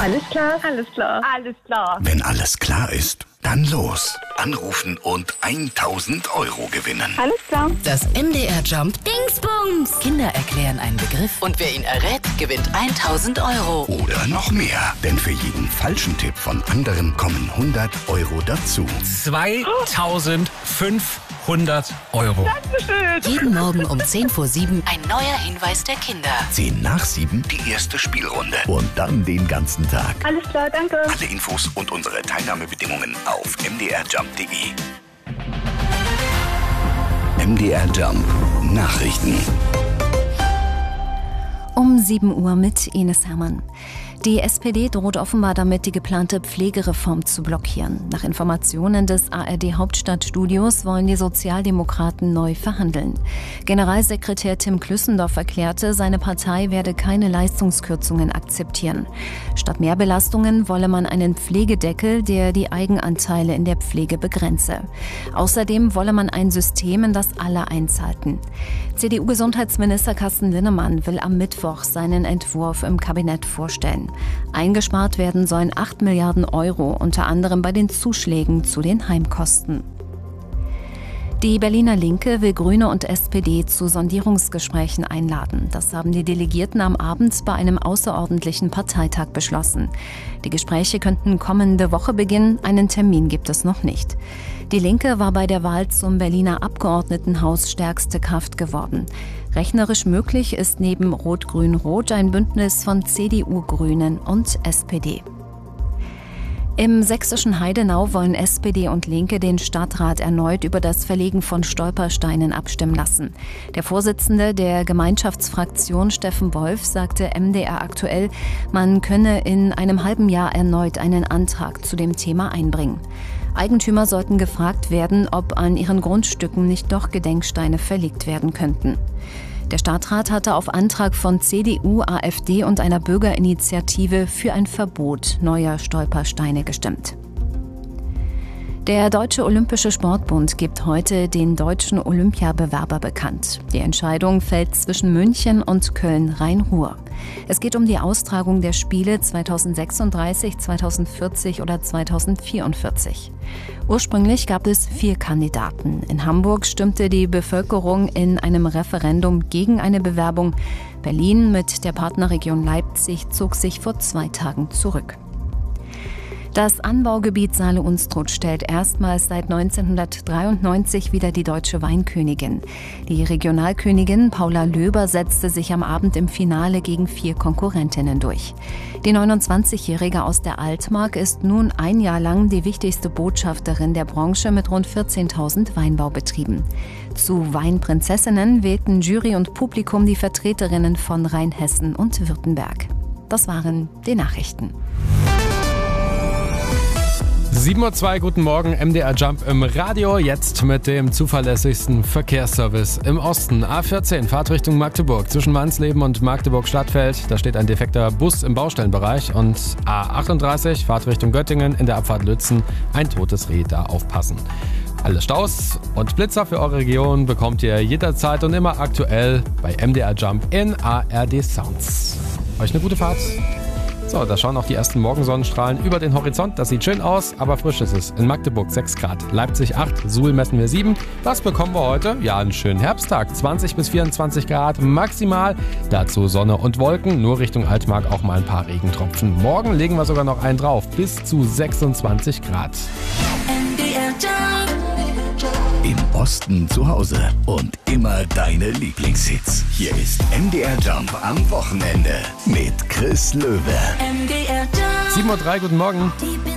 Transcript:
Alles klar, alles klar, alles klar. Wenn alles klar ist, dann los. Anrufen und 1.000 Euro gewinnen. Alles klar. Das MDR Jump Dingsbums. Kinder erklären einen Begriff und wer ihn errät, gewinnt 1.000 Euro. Oder noch mehr. Denn für jeden falschen Tipp von anderen kommen 100 Euro dazu. 2.500 Euro. Dankeschön. Jeden Morgen um 6:50 ein neuer Hinweis der Kinder. 7:10 die erste Spielrunde. Und dann den ganzen Tag. Alles klar, danke. Alle Infos und unsere Teilnahmebedingungen auf mdrjump.de. MDR Jump Nachrichten. Um 7 Uhr mit Ines Hermann. Die SPD droht offenbar damit, die geplante Pflegereform zu blockieren. Nach Informationen des ARD-Hauptstadtstudios wollen die Sozialdemokraten neu verhandeln. Generalsekretär Tim Klüssendorf erklärte, seine Partei werde keine Leistungskürzungen akzeptieren. Statt mehr Belastungen wolle man einen Pflegedeckel, der die Eigenanteile in der Pflege begrenze. Außerdem wolle man ein System, in das alle einzahlten. CDU-Gesundheitsminister Carsten Linnemann will am Mittwoch seinen Entwurf im Kabinett vorstellen. Eingespart werden sollen 8 Milliarden Euro, unter anderem bei den Zuschlägen zu den Heimkosten. Die Berliner Linke will Grüne und SPD zu Sondierungsgesprächen einladen. Das haben die Delegierten am Abend bei einem außerordentlichen Parteitag beschlossen. Die Gespräche könnten kommende Woche beginnen, einen Termin gibt es noch nicht. Die Linke war bei der Wahl zum Berliner Abgeordnetenhaus stärkste Kraft geworden. Rechnerisch möglich ist neben Rot-Grün-Rot ein Bündnis von CDU, Grünen und SPD. Im sächsischen Heidenau wollen SPD und Linke den Stadtrat erneut über das Verlegen von Stolpersteinen abstimmen lassen. Der Vorsitzende der Gemeinschaftsfraktion, Steffen Wolf, sagte MDR aktuell, man könne in einem halben Jahr erneut einen Antrag zu dem Thema einbringen. Eigentümer sollten gefragt werden, ob an ihren Grundstücken nicht doch Gedenksteine verlegt werden könnten. Der Stadtrat hatte auf Antrag von CDU, AfD und einer Bürgerinitiative für ein Verbot neuer Stolpersteine gestimmt. Der Deutsche Olympische Sportbund gibt heute den deutschen Olympiabewerber bekannt. Die Entscheidung fällt zwischen München und Köln-Rhein-Ruhr. Es geht um die Austragung der Spiele 2036, 2040 oder 2044. Ursprünglich gab es 4 Kandidaten. In Hamburg stimmte die Bevölkerung in einem Referendum gegen eine Bewerbung. Berlin mit der Partnerregion Leipzig zog sich vor 2 Tagen zurück. Das Anbaugebiet Saale-Unstrut stellt erstmals seit 1993 wieder die deutsche Weinkönigin. Die Regionalkönigin Paula Löber setzte sich am Abend im Finale gegen 4 Konkurrentinnen durch. Die 29-Jährige aus der Altmark ist nun ein Jahr lang die wichtigste Botschafterin der Branche mit rund 14.000 Weinbaubetrieben. Zu Weinprinzessinnen wählten Jury und Publikum die Vertreterinnen von Rheinhessen und Württemberg. Das waren die Nachrichten. 7:02 Uhr, guten Morgen, MDR Jump im Radio, jetzt mit dem zuverlässigsten Verkehrsservice im Osten. A14, Fahrtrichtung Magdeburg, zwischen Wansleben und Magdeburg-Stadtfeld, da steht ein defekter Bus im Baustellenbereich. Und A38, Fahrtrichtung Göttingen, in der Abfahrt Lützen, ein totes Reh, da aufpassen. Alle Staus und Blitzer für eure Region bekommt ihr jederzeit und immer aktuell bei MDR Jump in ARD Sounds. Euch eine gute Fahrt. So, da schauen auch die ersten Morgensonnenstrahlen über den Horizont. Das sieht schön aus, aber frisch ist es. In Magdeburg 6 Grad, Leipzig 8, Suhl messen wir 7. Was bekommen wir heute? Ja, einen schönen Herbsttag. 20 bis 24 Grad maximal. Dazu Sonne und Wolken. Nur Richtung Altmark auch mal ein paar Regentropfen. Morgen legen wir sogar noch einen drauf. Bis zu 26 Grad. Im Osten zu Hause und immer deine Lieblingshits. Hier ist MDR Jump am Wochenende mit Chris Löwe. MDR Jump. 7:03 Uhr, guten Morgen. Die